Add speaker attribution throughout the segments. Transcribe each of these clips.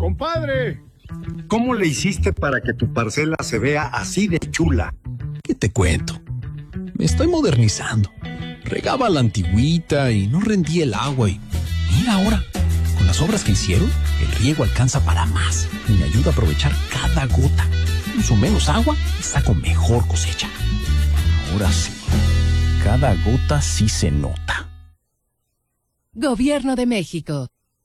Speaker 1: Compadre,
Speaker 2: ¿cómo le hiciste para que tu parcela se vea así de chula?
Speaker 3: ¿Qué te cuento? Me estoy modernizando. Regaba a la antigüita y no rendía el agua y mira ahora, con las obras que hicieron, el riego alcanza para más y me ayuda a aprovechar cada gota. Uso menos agua y saco mejor cosecha. Ahora sí, cada gota sí se nota.
Speaker 4: Gobierno de México.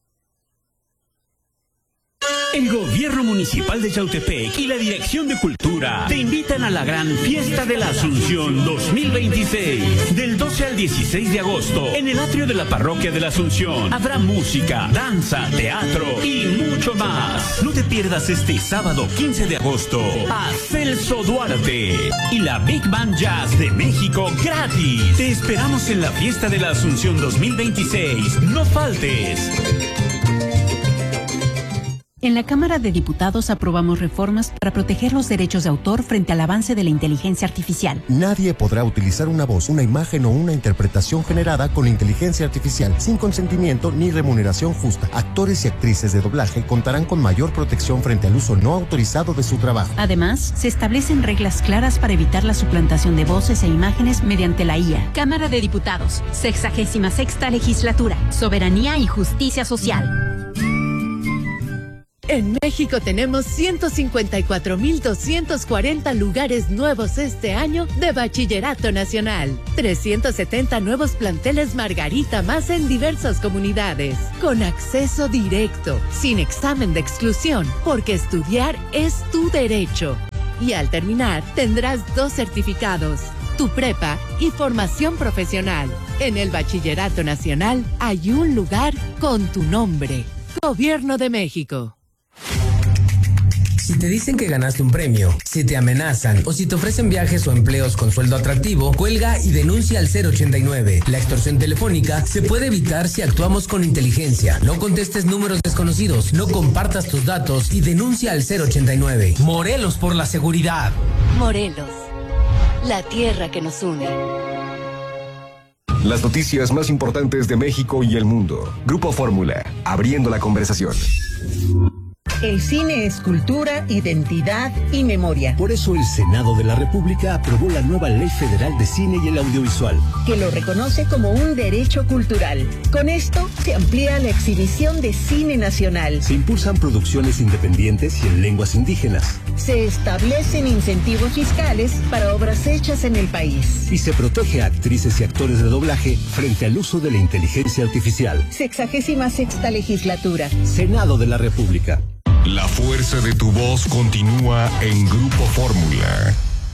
Speaker 5: El Gobierno Municipal de Yautepec y la Dirección de Cultura te invitan a la gran Fiesta de la Asunción 2026. Del 12 al 16 de agosto, en el atrio de la Parroquia de la Asunción, habrá música, danza, teatro y mucho más. No te pierdas este sábado 15 de agosto a Celso Duarte y la Big Band Jazz de México gratis. Te esperamos en la Fiesta de la Asunción 2026. No faltes.
Speaker 6: En la Cámara de Diputados aprobamos reformas para proteger los derechos de autor frente al avance de la inteligencia artificial.
Speaker 7: Nadie podrá utilizar una voz, una imagen o una interpretación generada con inteligencia artificial sin consentimiento ni remuneración justa. Actores y actrices de doblaje contarán con mayor protección frente al uso no autorizado de su trabajo.
Speaker 6: Además, se establecen reglas claras para evitar la suplantación de voces e imágenes mediante la IA. Cámara de Diputados, 66ª Legislatura, Soberanía y Justicia Social.
Speaker 4: En México tenemos 154,240 lugares nuevos este año de Bachillerato Nacional. 370 nuevos planteles Margarita más en diversas comunidades. Con acceso directo, sin examen de exclusión, porque estudiar es tu derecho. Y al terminar, tendrás 2 certificados, tu prepa y formación profesional. En el Bachillerato Nacional hay un lugar con tu nombre. Gobierno de México.
Speaker 8: Si te dicen que ganaste un premio, si te amenazan o si te ofrecen viajes o empleos con sueldo atractivo, cuelga y denuncia al 089. La extorsión telefónica se puede evitar si actuamos con inteligencia. No contestes números desconocidos, no compartas tus datos y denuncia al 089. Morelos por la seguridad.
Speaker 4: Morelos, la tierra que nos une.
Speaker 9: Las noticias más importantes de México y el mundo. Grupo Fórmula, abriendo la conversación.
Speaker 10: El cine es cultura, identidad y memoria.
Speaker 11: Por eso el Senado de la República aprobó la nueva Ley Federal de Cine y el Audiovisual,
Speaker 10: que lo reconoce como un derecho cultural. Con esto se amplía la exhibición de cine nacional.
Speaker 11: Se impulsan producciones independientes y en lenguas indígenas.
Speaker 10: Se establecen incentivos fiscales para obras hechas en el país.
Speaker 11: Y se protege a actrices y actores de doblaje frente al uso de la inteligencia artificial.
Speaker 10: 66ª Legislatura.
Speaker 11: Senado de la República.
Speaker 9: La fuerza de tu voz continúa en Grupo Fórmula.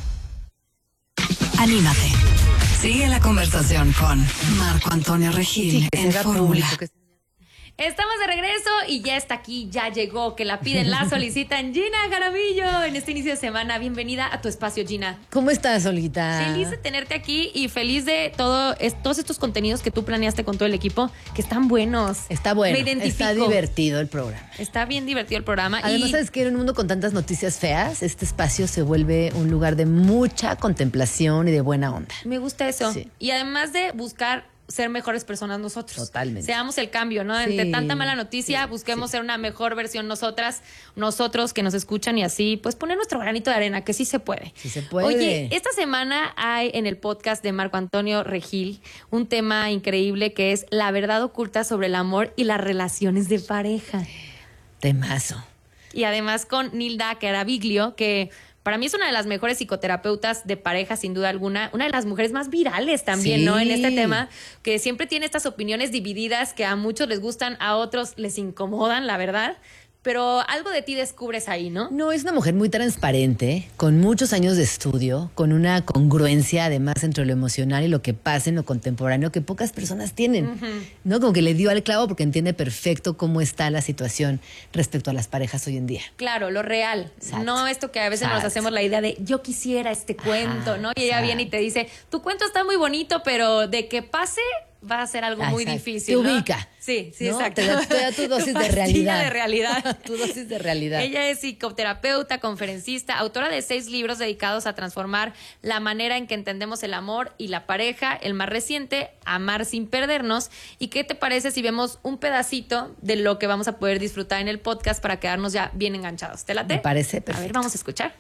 Speaker 12: Anímate. Sigue la conversación con Marco Antonio Regil en Fórmula.
Speaker 13: Estamos de regreso y ya está aquí, ya llegó, que la piden, la solicitan. Gina Jaramillo, en este inicio de semana. Bienvenida a tu espacio, Gina.
Speaker 14: ¿Cómo estás, Olguita?
Speaker 13: Feliz de tenerte aquí y feliz de todos estos contenidos que tú planeaste con todo el equipo, que están buenos.
Speaker 14: Está bueno,
Speaker 13: me identifico.
Speaker 14: Está divertido el programa.
Speaker 13: Está bien divertido el programa.
Speaker 14: Además, ¿sabes qué? En un mundo con tantas noticias feas, este espacio se vuelve un lugar de mucha contemplación y de buena onda.
Speaker 13: Me gusta eso.
Speaker 14: Sí.
Speaker 13: Y además de buscar ser mejores personas nosotros.
Speaker 14: Totalmente.
Speaker 13: Seamos el cambio, ¿no? Entre tanta mala noticia, busquemos ser una mejor versión nosotros que nos escuchan y así, pues poner nuestro granito de arena, que sí se puede.
Speaker 14: Sí se puede.
Speaker 13: Oye, esta semana hay en el podcast de Marco Antonio Regil un tema increíble que es la verdad oculta sobre el amor y las relaciones de pareja.
Speaker 14: Temazo.
Speaker 13: Y además con Nilda Caraviglio, que para mí es una de las mejores psicoterapeutas de pareja, sin duda alguna. Una de las mujeres más virales también, sí, ¿no? En este tema, que siempre tiene estas opiniones divididas que a muchos les gustan, a otros les incomodan, la verdad. Pero algo de ti descubres ahí, ¿no?
Speaker 14: No, es una mujer muy transparente, con muchos años de estudio, con una congruencia además entre lo emocional y lo que pasa en lo contemporáneo que pocas personas tienen, ¿no? Como que le dio al clavo porque entiende perfecto cómo está la situación respecto a las parejas hoy en día.
Speaker 13: Claro, lo real.
Speaker 14: Exacto.
Speaker 13: No esto que a veces nos hacemos la idea de yo quisiera este cuento, ¿no? Y ella viene y te dice, tu cuento está muy bonito, pero de que pase va a ser algo muy difícil.
Speaker 14: Te
Speaker 13: ¿no?
Speaker 14: ubica.
Speaker 13: Sí,
Speaker 14: ¿no?
Speaker 13: exacto.
Speaker 14: Te da tu dosis de
Speaker 13: Pastilla
Speaker 14: realidad.
Speaker 13: de realidad.
Speaker 14: Tu dosis de realidad.
Speaker 13: Ella es psicoterapeuta, conferencista, autora de 6 libros dedicados a transformar la manera en que entendemos el amor y la pareja. El más reciente, Amar sin perdernos. ¿Y qué te parece si vemos un pedacito de lo que vamos a poder disfrutar en el podcast para quedarnos ya bien enganchados? ¿Te late?
Speaker 14: Me parece perfecto.
Speaker 13: A ver, vamos a escuchar.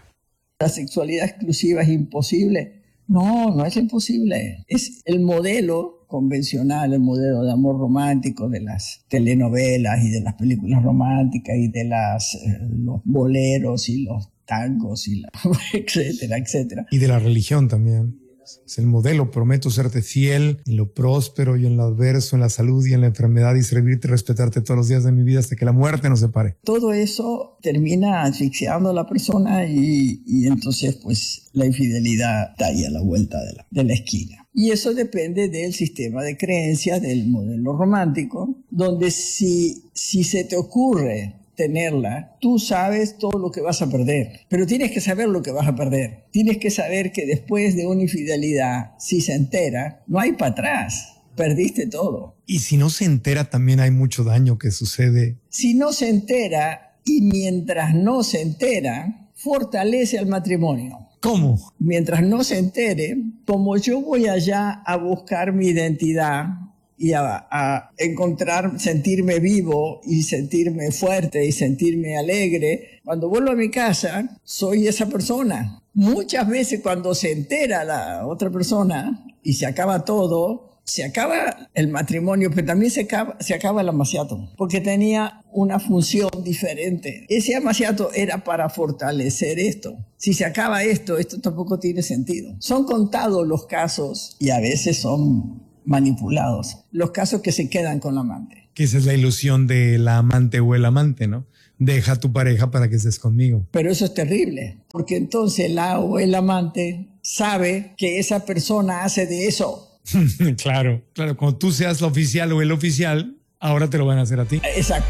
Speaker 1: La sexualidad exclusiva es imposible. No, no es imposible. Es el modelo convencional, el modelo de amor romántico de las telenovelas y de las películas románticas y de los boleros y los tangos y etcétera, etcétera.
Speaker 15: Y de la religión también. Es el modelo, prometo serte fiel en lo próspero y en lo adverso, en la salud y en la enfermedad, y servirte y respetarte todos los días de mi vida hasta que la muerte nos separe.
Speaker 1: Todo eso termina asfixiando a la persona y entonces pues la infidelidad está ahí a la vuelta de la esquina. Y eso depende del sistema de creencias, del modelo romántico, donde si se te ocurre tenerla, tú sabes todo lo que vas a perder, pero tienes que saber lo que vas a perder. Tienes que saber que después de una infidelidad, si se entera, no hay para atrás, perdiste todo.
Speaker 15: Y si no se entera, también hay mucho daño que sucede.
Speaker 1: Si no se entera, y mientras no se entera, fortalece al matrimonio.
Speaker 15: ¿Cómo?
Speaker 1: Mientras no se entere, como yo voy allá a buscar mi identidad y a encontrar, sentirme vivo y sentirme fuerte y sentirme alegre, cuando vuelvo a mi casa, soy esa persona. Muchas veces cuando se entera la otra persona y se acaba todo, se acaba el matrimonio, pero también se acaba el amaciato, porque tenía una función diferente. Ese amaciato era para fortalecer esto. Si se acaba esto tampoco tiene sentido. Son contados los casos, y a veces son manipulados, los casos que se quedan con la amante.
Speaker 15: Que esa es la ilusión de la amante o el amante, ¿no? Deja a tu pareja para que estés conmigo.
Speaker 1: Pero eso es terrible, porque entonces la o el amante sabe que esa persona hace de eso.
Speaker 15: Claro, cuando tú seas la oficial o el oficial, ahora te lo van a hacer a ti.
Speaker 1: Exacto.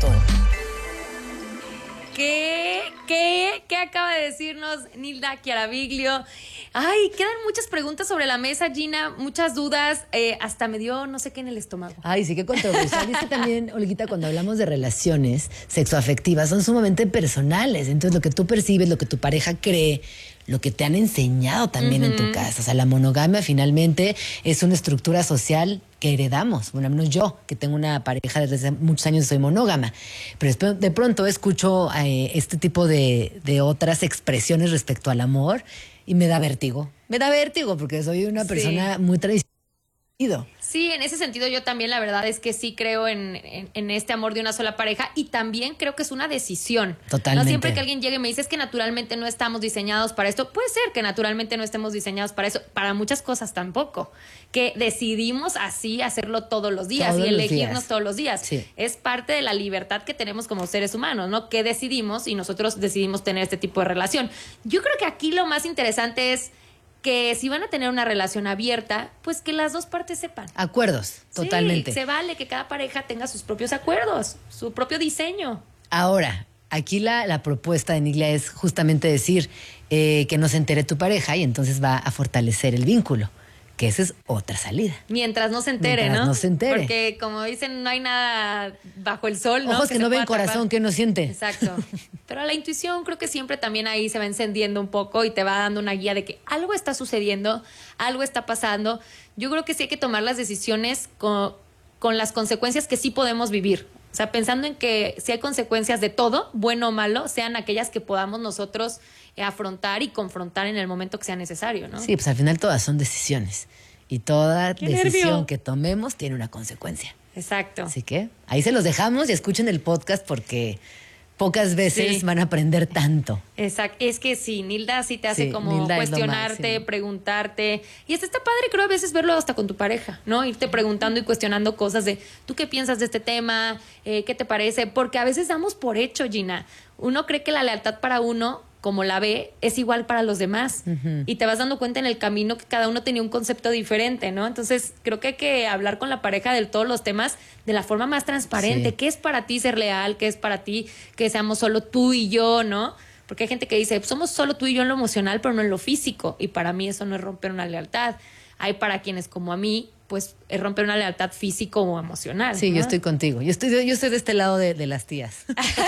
Speaker 13: ¿Qué acaba de decirnos Nilda Chiaraviglio? Ay, quedan muchas preguntas sobre la mesa, Gina, muchas dudas, hasta me dio no sé qué en el estómago.
Speaker 14: Ay, sí, qué controversial. Es que también, Olguita, cuando hablamos de relaciones sexoafectivas, son sumamente personales. Entonces, lo que tú percibes, lo que tu pareja cree, lo que te han enseñado también en tu casa. O sea, la monogamia finalmente es una estructura social que heredamos. Bueno, al menos yo, que tengo una pareja desde hace muchos años, soy monógama. Pero después, de pronto escucho este tipo de otras expresiones respecto al amor y me da vértigo. Me da vértigo porque soy una persona muy tradicional.
Speaker 13: Sí, en ese sentido yo también la verdad es que sí creo en este amor de una sola pareja y también creo que es una decisión.
Speaker 14: Totalmente.
Speaker 13: No siempre que alguien llegue y me dice es que naturalmente no estamos diseñados para esto. Puede ser que naturalmente no estemos diseñados para eso. Para muchas cosas tampoco. Que decidimos así hacerlo todos los días y elegirnos todos los días. Sí. Es parte de la libertad que tenemos como seres humanos, ¿no? Que decidimos y nosotros decidimos tener este tipo de relación. Yo creo que aquí lo más interesante es que si van a tener una relación abierta, pues que las dos partes sepan.
Speaker 14: Acuerdos, totalmente.
Speaker 13: Sí, se vale que cada pareja tenga sus propios acuerdos, su propio diseño.
Speaker 14: Ahora, aquí la propuesta de Niglia es justamente decir que no se entere tu pareja y entonces va a fortalecer el vínculo. Que esa es otra salida.
Speaker 13: Mientras no se entere,
Speaker 14: Mientras no se entere.
Speaker 13: Porque como dicen, no hay nada bajo el sol, ¿no?
Speaker 14: Ojos que no ven, corazón que no siente.
Speaker 13: Exacto. Pero la intuición creo que siempre también ahí se va encendiendo un poco y te va dando una guía de que algo está sucediendo, algo está pasando. Yo creo que sí hay que tomar las decisiones con las consecuencias que sí podemos vivir. O sea, pensando en que si hay consecuencias de todo, bueno o malo, sean aquellas que podamos nosotros afrontar y confrontar en el momento que sea necesario, ¿no?
Speaker 14: Sí, pues al final todas son decisiones. Y toda decisión que tomemos tiene una consecuencia.
Speaker 13: Exacto.
Speaker 14: Así que ahí se los dejamos y escuchen el podcast porque pocas veces van a aprender tanto.
Speaker 13: Exacto. Es que sí, Nilda sí te hace como cuestionarte, preguntarte. Y está padre, creo, a veces verlo hasta con tu pareja, ¿no? Irte preguntando y cuestionando cosas de, ¿tú qué piensas de este tema? ¿Qué te parece? Porque a veces damos por hecho, Gina. Uno cree que la lealtad para uno, como la ve, es igual para los demás. Y te vas dando cuenta en el camino que cada uno tenía un concepto diferente, ¿no? Entonces, creo que hay que hablar con la pareja de todos los temas de la forma más transparente. Sí. ¿Qué es para ti ser leal? ¿Qué es para ti que seamos solo tú y yo, no? Porque hay gente que dice, somos solo tú y yo en lo emocional, pero no en lo físico. Y para mí eso no es romper una lealtad. Hay para quienes, como a mí, pues romper una lealtad físico o emocional.
Speaker 14: Sí,
Speaker 13: ¿no?
Speaker 14: yo estoy contigo. Yo estoy de este lado de las tías.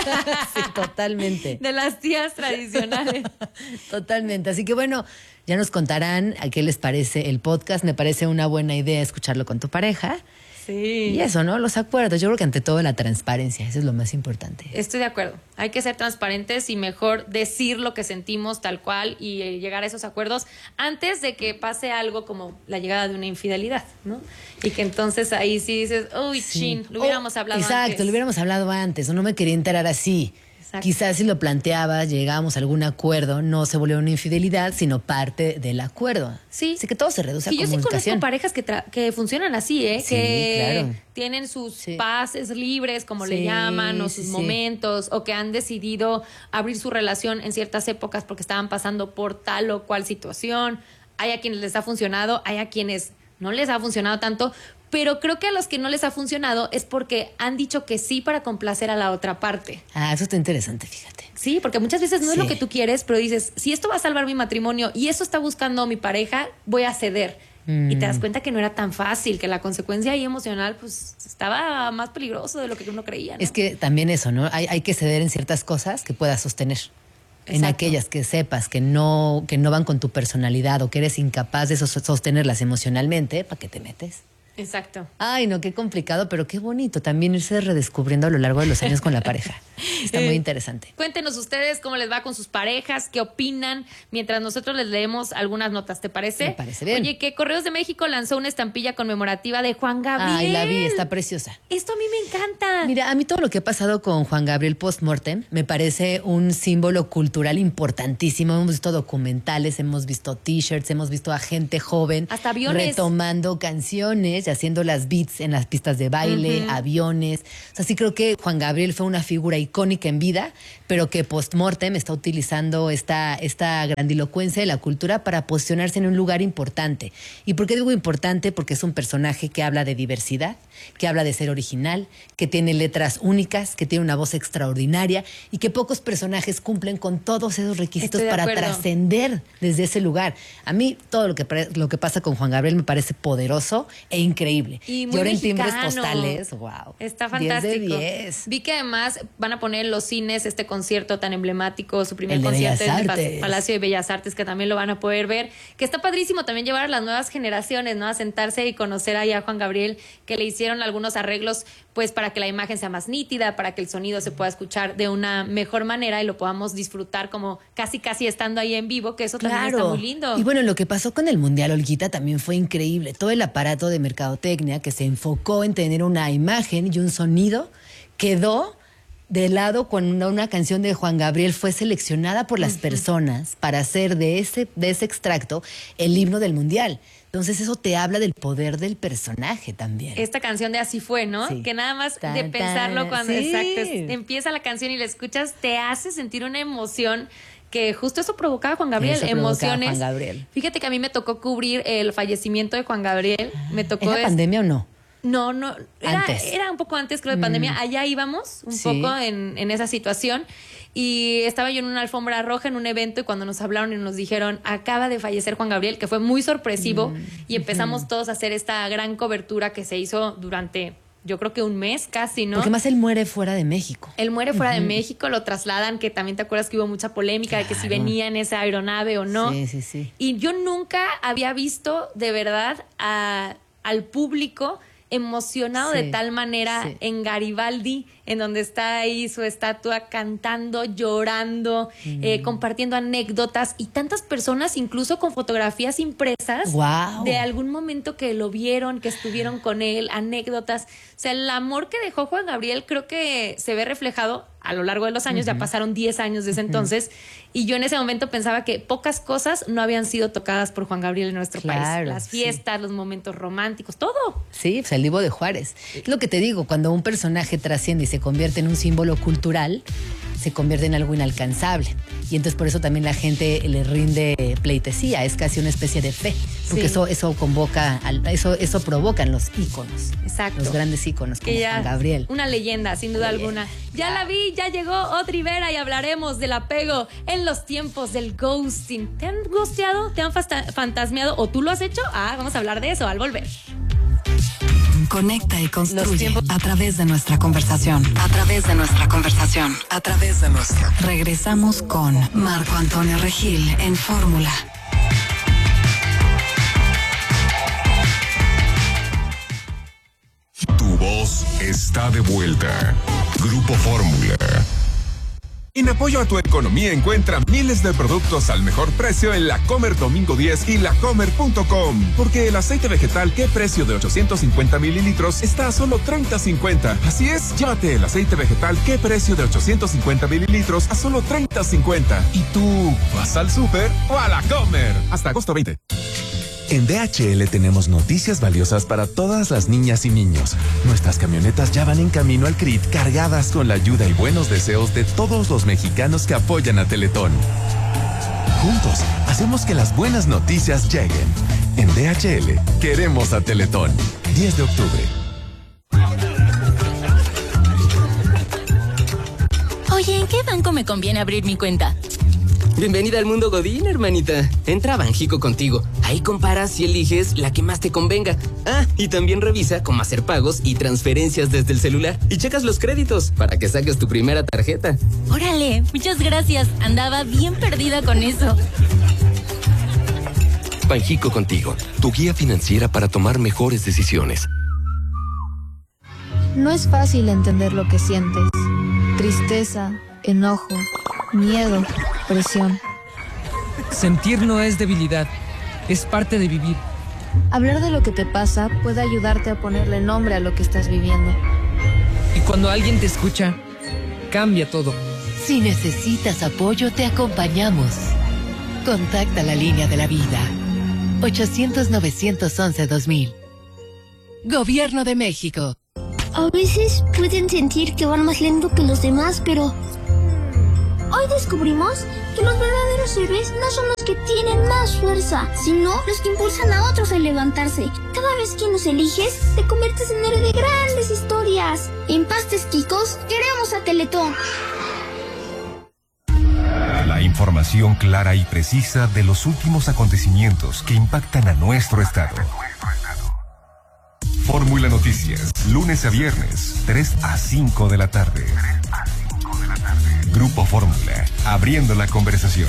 Speaker 14: Sí, totalmente.
Speaker 13: De las tías tradicionales.
Speaker 14: Totalmente. Así que bueno, ya nos contarán a qué les parece el podcast. Me parece una buena idea escucharlo con tu pareja.
Speaker 13: Sí.
Speaker 14: Y eso, ¿no? Los acuerdos. Yo creo que ante todo la transparencia. Eso es lo más importante.
Speaker 13: Estoy de acuerdo. Hay que ser transparentes y mejor decir lo que sentimos tal cual y llegar a esos acuerdos antes de que pase algo como la llegada de una infidelidad, ¿no? Y que entonces ahí sí dices, uy, sí. Chin, lo hubiéramos hablado antes.
Speaker 14: Exacto, lo hubiéramos hablado antes. O no me quería enterar así. Exacto. Quizás si lo planteabas, llegábamos a algún acuerdo, no se volvió una infidelidad, sino parte del acuerdo.
Speaker 13: Sí.
Speaker 14: Así que todo se reduce a
Speaker 13: comunicación. Yo sí conozco parejas que funcionan así,
Speaker 14: Sí,
Speaker 13: que
Speaker 14: claro.
Speaker 13: tienen sus pases libres, como le llaman, o sus momentos, o que han decidido abrir su relación en ciertas épocas porque estaban pasando por tal o cual situación. Hay a quienes les ha funcionado, hay a quienes no les ha funcionado tanto, pero creo que a los que no les ha funcionado es porque han dicho que sí para complacer a la otra parte.
Speaker 14: Ah, eso está interesante, fíjate.
Speaker 13: Sí, porque muchas veces no es lo que tú quieres, pero dices, si esto va a salvar mi matrimonio y eso está buscando mi pareja, voy a ceder. Y te das cuenta que no era tan fácil, que la consecuencia ahí emocional pues estaba más peligroso de lo que uno creía, ¿no?
Speaker 14: Es que también eso, ¿no? Hay que ceder en ciertas cosas que puedas sostener. Exacto. En aquellas que sepas que no van con tu personalidad o que eres incapaz de sostenerlas emocionalmente, ¿para qué te metes?
Speaker 13: Exacto.
Speaker 14: Ay, no, qué complicado, pero qué bonito también irse redescubriendo a lo largo de los años con la pareja. Está muy interesante.
Speaker 13: Cuéntenos ustedes cómo les va con sus parejas, qué opinan, mientras nosotros les leemos algunas notas, ¿te parece?
Speaker 14: Me parece bien.
Speaker 13: Oye, que Correos de México lanzó una estampilla conmemorativa de Juan Gabriel.
Speaker 14: Ay, la vi, está preciosa.
Speaker 13: Esto a mí me encanta.
Speaker 14: Mira, a mí todo lo que ha pasado con Juan Gabriel post-mortem me parece un símbolo cultural importantísimo. Hemos visto documentales, hemos visto t-shirts, hemos visto a gente joven.
Speaker 13: Hasta aviones.
Speaker 14: Retomando canciones, haciendo las beats en las pistas de baile, aviones. O sea, sí creo que Juan Gabriel fue una figura icónica en vida, pero que post-mortem está utilizando esta grandilocuencia de la cultura para posicionarse en un lugar importante. ¿Y por qué digo importante? Porque es un personaje que habla de diversidad, que habla de ser original, que tiene letras únicas, que tiene una voz extraordinaria y que pocos personajes cumplen con todos esos requisitos para trascender desde ese lugar. A mí todo lo que pasa con Juan Gabriel me parece poderoso e increíble.
Speaker 13: Y muy
Speaker 14: en timbres
Speaker 13: mexicano.
Speaker 14: Postales, wow.
Speaker 13: Está fantástico.
Speaker 14: 10 de 10.
Speaker 13: Vi que además van a poner en los cines este concierto tan emblemático, su primer
Speaker 14: El de
Speaker 13: concierto en
Speaker 14: Bellas
Speaker 13: el
Speaker 14: Artes.
Speaker 13: Palacio de Bellas Artes, que también lo van a poder ver, que está padrísimo también llevar a las nuevas generaciones, ¿no? A sentarse y conocer ahí a Juan Gabriel, que le hicieron algunos arreglos pues para que la imagen sea más nítida, para que el sonido se pueda escuchar de una mejor manera y lo podamos disfrutar como casi estando ahí en vivo, que eso también está muy lindo.
Speaker 14: Y bueno, lo que pasó con el Mundial, Olguita, también fue increíble. Todo el aparato de mercadotecnia que se enfocó en tener una imagen y un sonido quedó de lado cuando una canción de Juan Gabriel fue seleccionada por las personas para hacer de ese extracto el himno del Mundial. Entonces eso te habla del poder del personaje también.
Speaker 13: Esta canción de Así Fue, ¿no?
Speaker 14: Sí.
Speaker 13: Que nada más de pensarlo cuando empieza la canción y la escuchas, te hace sentir una emoción que justo eso provocaba Juan Gabriel,
Speaker 14: Eso
Speaker 13: emociones.
Speaker 14: Juan Gabriel.
Speaker 13: Fíjate que a mí me tocó cubrir el fallecimiento de Juan Gabriel. Me tocó
Speaker 14: ¿Era pandemia o no?
Speaker 13: No,
Speaker 14: Antes.
Speaker 13: era un poco antes, creo, de pandemia. Allá íbamos un poco en esa situación. Y estaba yo en una alfombra roja en un evento y cuando nos hablaron y nos dijeron, acaba de fallecer Juan Gabriel, que fue muy sorpresivo. Y empezamos todos a hacer esta gran cobertura que se hizo durante, yo creo que un mes casi, ¿no?
Speaker 14: Porque más él muere fuera de México.
Speaker 13: Él muere fuera de México, lo trasladan, que también te acuerdas que hubo mucha polémica de que si venía en esa aeronave o no.
Speaker 14: Sí.
Speaker 13: Y yo nunca había visto de verdad al público emocionado de tal manera en Garibaldi, en donde está ahí su estatua cantando, llorando, compartiendo anécdotas y tantas personas incluso con fotografías impresas de algún momento que lo vieron, que estuvieron con él, anécdotas. O sea, el amor que dejó Juan Gabriel creo que se ve reflejado a lo largo de los años. Ya pasaron 10 años desde entonces y yo en ese momento pensaba que pocas cosas no habían sido tocadas por Juan Gabriel en nuestro país. Las fiestas, los momentos románticos, todo.
Speaker 14: Sí, pues el Divo de Juárez. Es lo que te digo, cuando un personaje trasciende y se convierte en un símbolo cultural, se convierte en algo inalcanzable. Y entonces por eso también la gente le rinde pleitesía, es casi una especie de fe, porque eso convoca, eso provocan los íconos.
Speaker 13: Exacto.
Speaker 14: Los grandes íconos como Juan Gabriel.
Speaker 13: Una leyenda, sin duda alguna. Ya la vi, ya llegó Audrey Vera y hablaremos del apego en los tiempos del ghosting. ¿Te han ghosteado? ¿Te han fantasmeado? ¿O tú lo has hecho? Vamos a hablar de eso al volver.
Speaker 12: conecta y construye a través de nuestra conversación. A través de nuestra conversación. A través de nuestra. Regresamos con Marco Antonio Regil en Fórmula.
Speaker 9: Tu voz está de vuelta. Grupo Fórmula.
Speaker 16: En apoyo a tu economía encuentra miles de productos al mejor precio en La Comer Domingo 10 y lacomer.com. Porque el aceite vegetal ¿Qué precio de 850 mililitros está a solo $30.50? Así es, llévate el aceite vegetal ¿Qué precio de 850 mililitros a solo $30.50? ¿Y tú vas al súper o a La Comer? Hasta agosto 20.
Speaker 17: En DHL tenemos noticias valiosas para todas las niñas y niños. Nuestras camionetas ya van en camino al CRIT cargadas con la ayuda y buenos deseos de todos los mexicanos que apoyan a Teletón. Juntos, hacemos que las buenas noticias lleguen. En DHL, queremos a Teletón. 10 de octubre.
Speaker 18: Oye, ¿en qué banco me conviene abrir mi cuenta?
Speaker 8: Bienvenida al mundo Godín, hermanita. Entra a Banjico Contigo. Ahí comparas y eliges la que más te convenga. Ah, y también revisa cómo hacer pagos y transferencias desde el celular. Y checas los créditos para que saques tu primera tarjeta.
Speaker 18: Órale, muchas gracias. Andaba bien perdida con eso.
Speaker 11: Banjico Contigo, tu guía financiera para tomar mejores decisiones.
Speaker 19: No es fácil entender lo que sientes. Tristeza, enojo, miedo, presión.
Speaker 20: Sentir no es debilidad, es parte de vivir.
Speaker 19: Hablar de lo que te pasa puede ayudarte a ponerle nombre a lo que estás viviendo.
Speaker 20: Y cuando alguien te escucha, cambia todo.
Speaker 4: Si necesitas apoyo, te acompañamos. Contacta la línea de la vida. 800-911-2000. Gobierno de México.
Speaker 21: A veces pueden sentir que van más lento que los demás, pero hoy descubrimos que los verdaderos héroes no son los que tienen más fuerza, sino los que impulsan a otros a levantarse. Cada vez que nos eliges, te conviertes en héroe de grandes historias. En Pastes Quicos, queremos a Teletón.
Speaker 9: La información clara y precisa de los últimos acontecimientos que impactan a nuestro estado. Fórmula Noticias, lunes a viernes, 3 a 5 de la tarde. Grupo Fórmula, abriendo la conversación.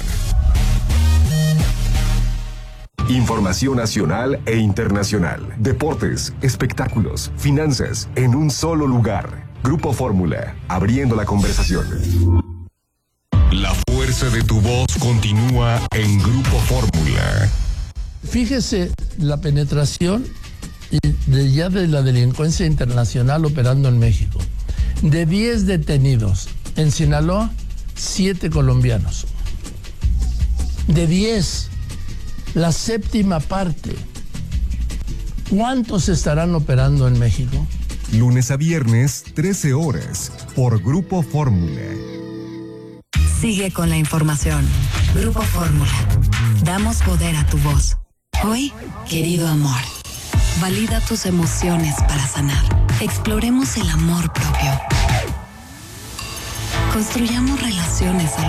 Speaker 9: Información nacional e internacional. Deportes, espectáculos, finanzas, en un solo lugar. Grupo Fórmula, abriendo la conversación. La fuerza de tu voz continúa en Grupo Fórmula.
Speaker 22: Fíjese la penetración de la delincuencia internacional operando en México. De 10 detenidos en Sinaloa, 7 colombianos. De 10, la séptima parte. ¿Cuántos estarán operando en México?
Speaker 9: Lunes a viernes, 13 horas, por Grupo Fórmula.
Speaker 12: Sigue con la información. Grupo Fórmula. Damos poder a tu voz. Hoy, querido amor, valida tus emociones para sanar. Exploremos el amor propio. Construyamos relaciones saludables.